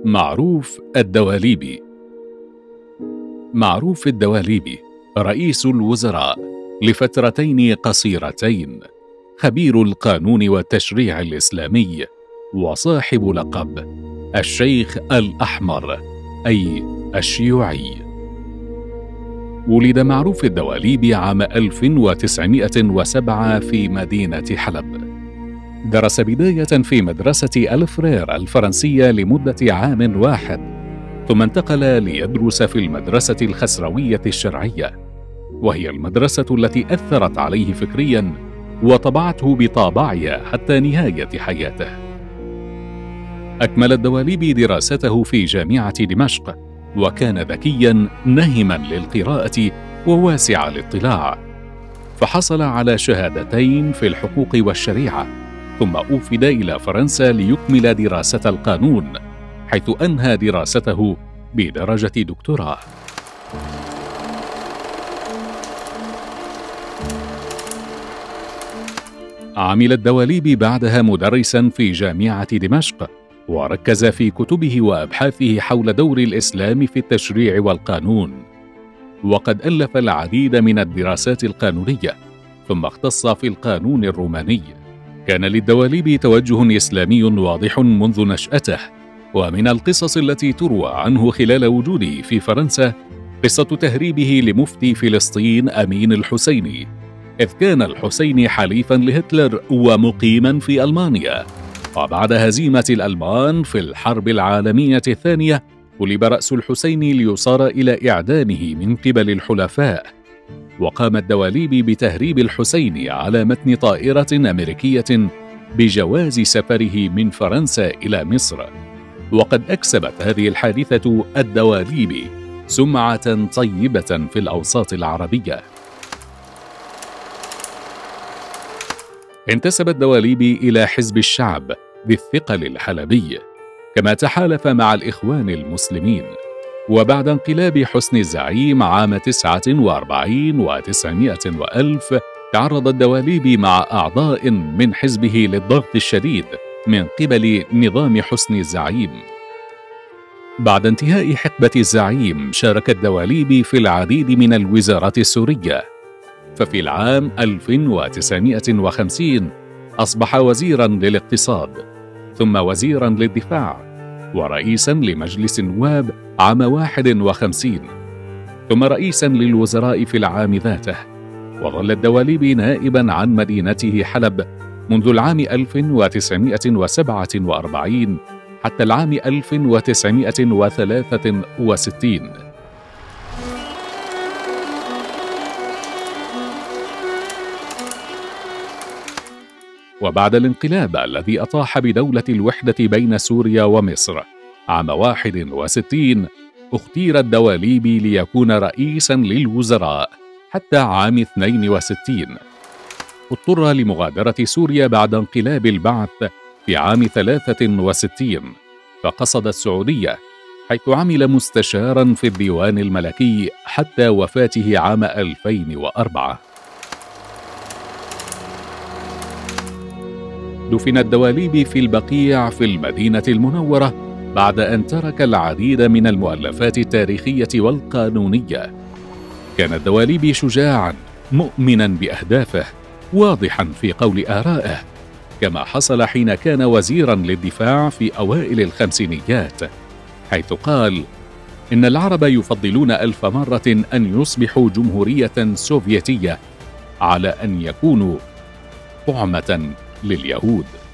معروف الدواليبي. معروف الدواليبي رئيس الوزراء لفترتين قصيرتين، خبير القانون والتشريع الإسلامي، وصاحب لقب الشيخ الأحمر أي الشيوعي. ولد معروف الدواليبي عام 1907 في مدينة حلب. درس بداية في مدرسة الفرير الفرنسية لمدة عام واحد، ثم انتقل ليدرس في المدرسة الخسروية الشرعية، وهي المدرسة التي أثرت عليه فكرياً وطبعته بطابعها حتى نهاية حياته. أكمل الدواليبي دراسته في جامعة دمشق، وكان ذكياً نهماً للقراءة وواسع الاطلاع، فحصل على شهادتين في الحقوق والشريعة، ثم أوفد إلى فرنسا ليكمل دراسة القانون، حيث أنهى دراسته بدرجة دكتوراه. عمل الدواليبي بعدها مدرساً في جامعة دمشق، وركز في كتبه وأبحاثه حول دور الإسلام في التشريع والقانون، وقد ألف العديد من الدراسات القانونية، ثم اختص في القانون الروماني. كان للدواليبي توجه إسلامي واضح منذ نشأته، ومن القصص التي تروى عنه خلال وجوده في فرنسا قصة تهريبه لمفتي فلسطين أمين الحسيني، إذ كان الحسيني حليفاً لهتلر ومقيماً في ألمانيا، وبعد هزيمة الألمان في الحرب العالمية الثانية قلب رأس الحسيني ليصار إلى إعدامه من قبل الحلفاء، وقام الدواليبي بتهريب الحسيني على متن طائرة أمريكية بجواز سفره من فرنسا إلى مصر. وقد أكسبت هذه الحادثة الدواليبي سمعة طيبة في الأوساط العربية. انتسب الدواليبي إلى حزب الشعب ذي الثقل الحلبي، كما تحالف مع الإخوان المسلمين. وبعد انقلاب حسني الزعيم عام 49 و900 وألف، تعرض الدواليبي مع أعضاء من حزبه للضغط الشديد من قبل نظام حسني الزعيم. بعد انتهاء حقبة الزعيم شارك الدواليبي في العديد من الوزارات السورية، ففي العام 1950 أصبح وزيراً للاقتصاد، ثم وزيراً للدفاع، ورئيساً لمجلس النواب عام 51، ثم رئيساً للوزراء في العام ذاته. وظل الدواليبي نائباً عن مدينته حلب منذ العام 1947 حتى العام 1963. وبعد الانقلاب الذي أطاح بدولة الوحدة بين سوريا ومصر عام 61، اختير الدواليبي ليكون رئيساً للوزراء حتى عام 62. اضطر لمغادرة سوريا بعد انقلاب البعث في عام 63، فقصد السعودية، حيث عمل مستشاراً في الديوان الملكي حتى وفاته عام 2004. دفن الدواليبي في البقيع في المدينة المنورة بعد أن ترك العديد من المؤلفات التاريخية والقانونية. كان الدواليبي شجاعاً، مؤمناً بأهدافه، واضحاً في قول آرائه، كما حصل حين كان وزيراً للدفاع في أوائل الخمسينيات، حيث قال: إن العرب يفضلون 1000 مرة أن يصبحوا جمهورية سوفيتية على أن يكونوا طعمة لليهود.